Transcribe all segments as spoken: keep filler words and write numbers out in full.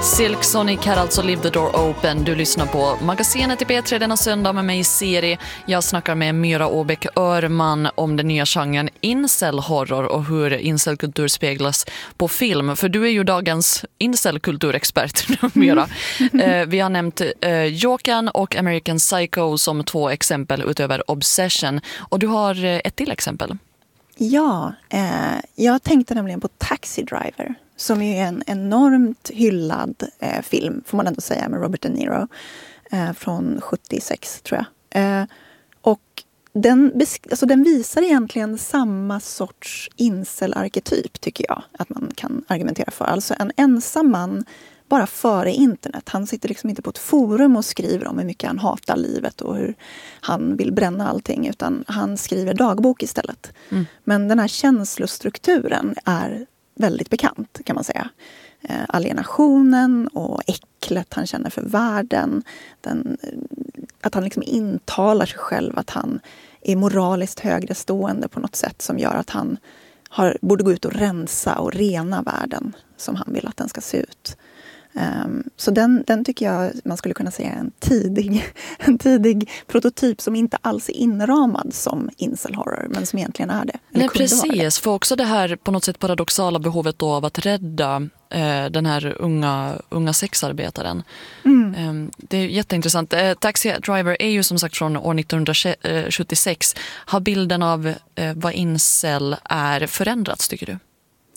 Silk Sonic här, alltså Leave the Door Open. Du lyssnar på magasinet i P tre denna söndag med mig i Siri. Jag snackar med Myra Åbäck Örman om den nya genren incel-horror och hur incel-kultur speglas på film. För du är ju dagens incel-kulturexpert, Myra. Mm. Vi har nämnt Jokern och American Psycho som två exempel utöver Obsession. Och du har ett till exempel. Ja, eh, jag tänkte nämligen på Taxi Driver. Som är en enormt hyllad eh, film, får man ändå säga, med Robert De Niro. Eh, från sjuttiosex, tror jag. Eh, och den, besk- alltså, den visar egentligen samma sorts incel-arketyp, tycker jag. Att man kan argumentera för. Alltså en ensam man bara före internet. Han sitter liksom inte på ett forum och skriver om hur mycket han hatar livet och hur han vill bränna allting. Utan han skriver dagbok istället. Mm. Men den här känslostrukturen är väldigt bekant, kan man säga. Eh, alienationen och äcklet han känner för världen. Den, att han liksom intalar sig själv att han är moraliskt högre stående på något sätt som gör att han har, borde gå ut och rensa och rena världen som han vill att den ska se ut. Um, så den, den tycker jag man skulle kunna säga en tidig, en tidig prototyp som inte alls är inramad som incel-horror, men som egentligen är det. Nej, precis. För också det här på något sätt paradoxala behovet då av att rädda eh, den här unga, unga sexarbetaren. Mm. Eh, det är jätteintressant. Eh, Taxi Driver är ju som sagt från år nittonhundrasjuttiosex. Har bilden av eh, vad incel är förändrats, tycker du?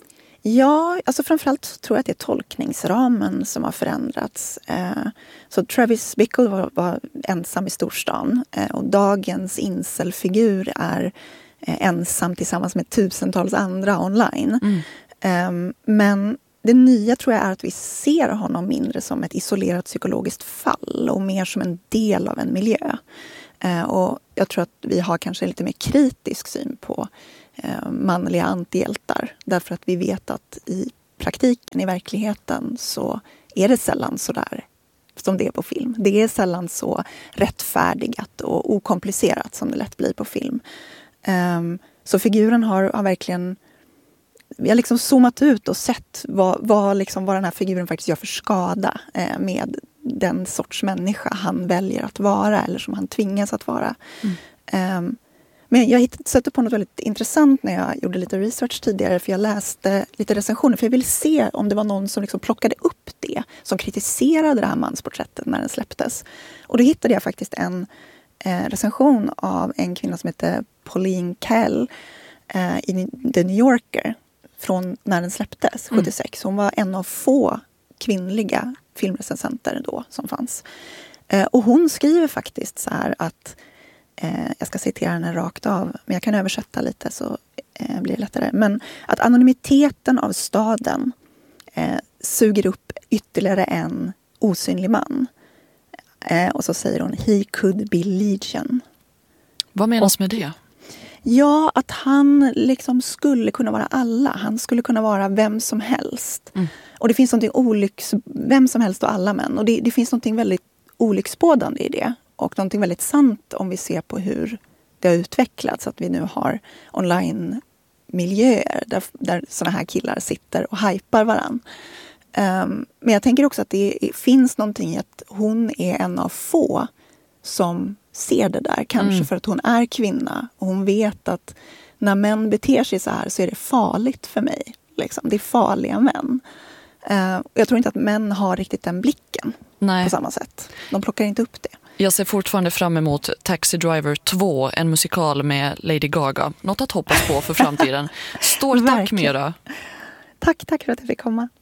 Ja, alltså framförallt tror jag att det är tolkningsramen som har förändrats. Så Travis Bickle var, var ensam i storstan och dagens incelfigur är ensam tillsammans med tusentals andra online. Mm. Men det nya tror jag är att vi ser honom mindre som ett isolerat psykologiskt fall och mer som en del av en miljö. Och jag tror att vi har kanske lite mer kritisk syn på manliga antihjältar. Därför att vi vet att i praktiken, i verkligheten, så är det sällan så där som det är på film. Det är sällan så rättfärdigat och okomplicerat som det lätt blir på film. Um, så figuren har, har verkligen... Vi har liksom zoomat ut och sett vad, vad, liksom, vad den här figuren faktiskt gör för skada eh, med den sorts människa han väljer att vara eller som han tvingas att vara. Mm. Um, Men jag stötte på något väldigt intressant när jag gjorde lite research tidigare. För jag läste lite recensioner. För jag ville se om det var någon som liksom plockade upp det. Som kritiserade det här mansporträttet när den släpptes. Och då hittade jag faktiskt en eh, recension av en kvinna som heter Pauline Kael eh, i The New Yorker. Från när den släpptes, sjuttiosex. Hon var en av få kvinnliga filmrecensenter då som fanns. Eh, och hon skriver faktiskt så här att... Eh, jag ska citera henne rakt av, men jag kan översätta lite så eh, blir det lättare. Men att anonymiteten av staden eh, suger upp ytterligare en osynlig man. Eh, och så säger hon, he could be legion. Vad menas och, med det? Ja, att han liksom skulle kunna vara alla. Han skulle kunna vara vem som helst. Mm. Och det finns någonting olycks... Vem som helst och alla män. Och det, det finns någonting väldigt olycksbådande i det. Och någonting väldigt sant om vi ser på hur det har utvecklats. Att vi nu har online-miljöer där, där såna här killar sitter och hypar varann. Um, men jag tänker också att det är, finns någonting i att hon är en av få som ser det där. Kanske mm. för att hon är kvinna. Och hon vet att när män beter sig så här så är det farligt för mig. Liksom. Det är farliga män. Uh, jag tror inte att män har riktigt den blicken. Nej. På samma sätt. De plockar inte upp det. Jag ser fortfarande fram emot Taxi Driver två, en musikal med Lady Gaga. Något att hoppas på för framtiden. Stort tack, Myra. Tack, tack för att jag fick komma.